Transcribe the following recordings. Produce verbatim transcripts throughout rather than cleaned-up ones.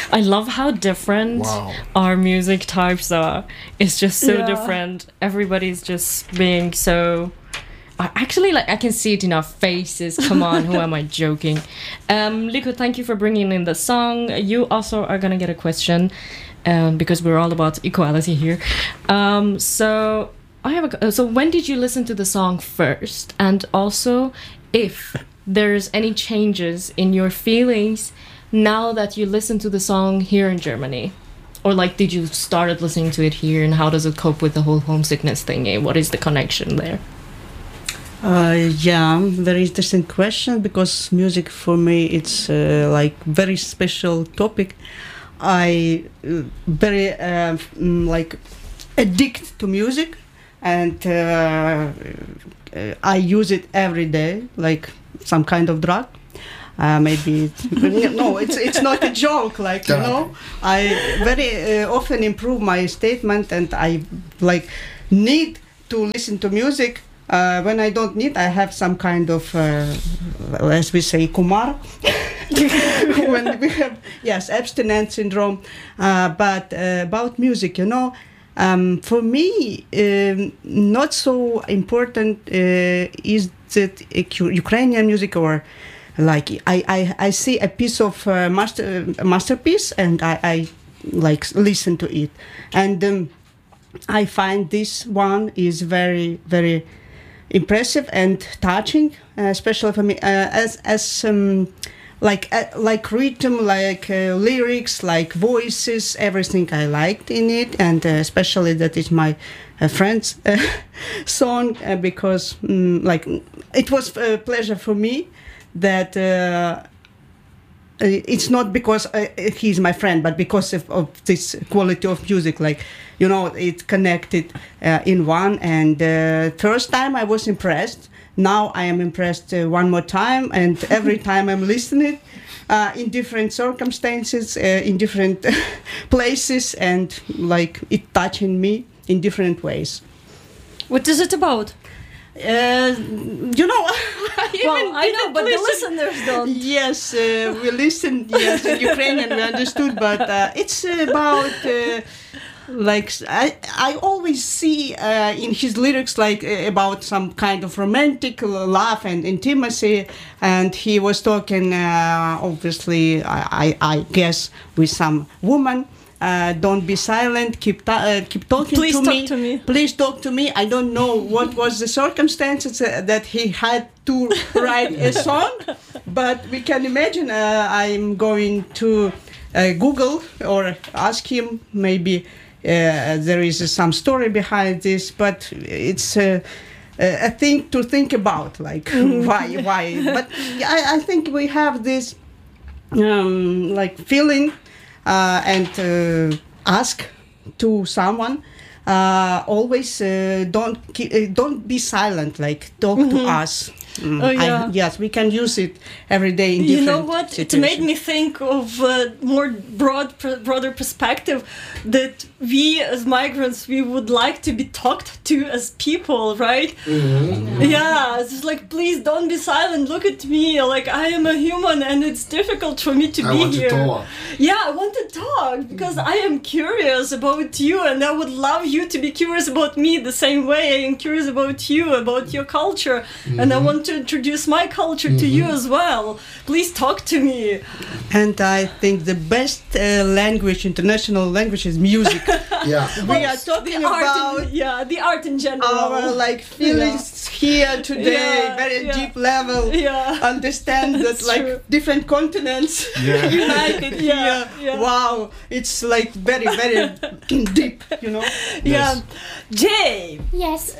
I love how different Wow. our music types are. It's just so Yeah. different. Everybody's just being so. I actually, like, I can see it in our faces. Come on, who am I joking? Um, Liko, thank you for bringing in the song. You also are gonna get a question, um, because we're all about equality here. Um, so I have a. So when did you listen to the song first? And also, if there's any changes in your feelings now that you listen to the song here in Germany, or like, did you started listening to it here, and how does it cope with the whole homesickness thingy? What is the connection there? Uh, yeah, very interesting question, because music for me it's uh, like very special topic. I uh, very uh, mm, like addict to music, and uh, uh, I use it every day, like some kind of drug. Uh, maybe it's, no, it's it's not a joke. Like, you know, I very uh, often improve my statement, and I like need to listen to music. Uh, when I don't need, I have some kind of, uh, as we say, kumar. When we have, yes, abstinence syndrome. Uh, but uh, about music, you know, um, for me, um, not so important uh, is that uh, Ukrainian music, or like I, I, I see a piece of uh, master masterpiece, and I, I like listen to it, and um, I find this one is very very impressive and touching, uh, especially for me, uh, as as um, like uh, like rhythm, like uh, lyrics, like voices, everything I liked in it, and uh, especially that is my uh, friend's uh, song, uh, because um, like it was a pleasure for me that. Uh, It's not because uh, he's my friend, but because of, of this quality of music. Like, you know, it connected uh, in one. And uh, first time I was impressed. Now I am impressed uh, one more time. And every time I'm listening uh, in different circumstances, uh, in different places, and like it touching me in different ways. What is it about? Uh, you know, I Well, even I know, didn't but the listen. listeners don't. Yes, uh, we listened. Yes, in Ukrainian we understood, but uh, it's about uh, like I I always see uh, in his lyrics like uh, about some kind of romantic love and intimacy, and he was talking uh, obviously I, I I guess with some woman. Uh, don't be silent. Keep ta- uh, keep talking Please to talk me. to me. Please talk to me. I don't know what was the circumstances uh, that he had to write a song, but we can imagine. Uh, I'm going to uh, Google or ask him. Maybe uh, there is uh, some story behind this, but it's uh, a thing to think about. Like why, why? But I, I think we have this um, like feeling. Uh, and uh, ask to someone. Uh, always uh, don't ki- uh, don't be silent. Like talk Mm-hmm. to us. Mm, Oh, yeah. I, yes, we can use it every day in You different know what? It situations. made me think of a more broad, broader perspective that we as migrants, we would like to be talked to as people, right? Mm-hmm. Yeah, it's just like, please don't be silent. Look at me. Like, I am a human, and it's difficult for me to I be want here. to talk. Yeah, I want to talk because I am curious about you, and I would love you to be curious about me the same way I am curious about you, about your culture, and I want to introduce my culture to you as well. Please talk to me. And I think the best uh, language, international language, is music. Yeah. We are talking the art about in, yeah, the art in general. our like feelings here today, Yeah, very yeah. deep level. Yeah. Understand that That's like true. different continents Yeah. united Yeah, here. yeah. Wow, it's like very very deep, you know. Yeah. Jay, Yes.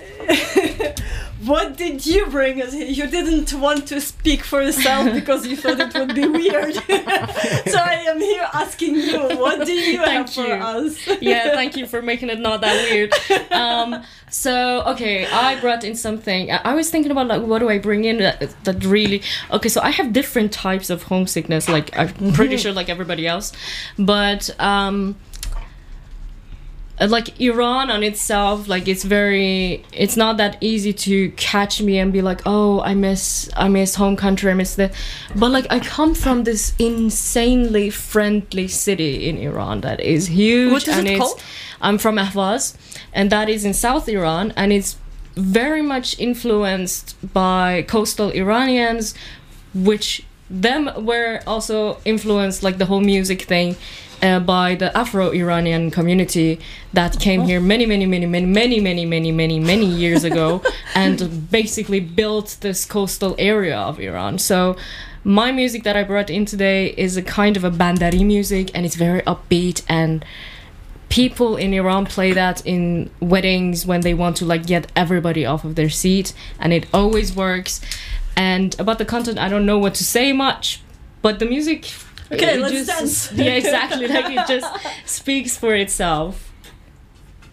what did you bring us here? You didn't want to speak for yourself because you thought it would be weird. So I am here asking you, what do you Thank have for you. us? Yeah, thank you for making it not that weird. Um, so okay, I brought in something. I, I was thinking about like, what do I bring in that, that really? Okay, so I have different types of homesickness. Like I'm pretty sure, like everybody else, but um, uh, like Iran on itself, like it's very, it's not that easy to catch me and be like, oh, I miss, I miss home country, I miss this. But like I come from this insanely friendly city in Iran that is huge. What is and it it's, called? I'm from Ahvaz, and that is in South Iran, and it's very much influenced by coastal Iranians, which them were also influenced, like the whole music thing, uh, by the Afro-Iranian community that came here many, many, many, many, many, many, many, many, many years ago, and basically built this coastal area of Iran. So my music that I brought in today is a kind of a Bandari music, and it's very upbeat, and people in Iran play that in weddings when they want to like get everybody off of their seat, and it always works. And about the content, I don't know what to say much, but the music, okay, it let's just, dance. Yeah, exactly. Like it just speaks for itself.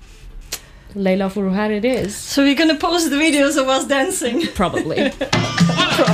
Leila Furuhar it is. So we're gonna post the videos of us dancing. Probably.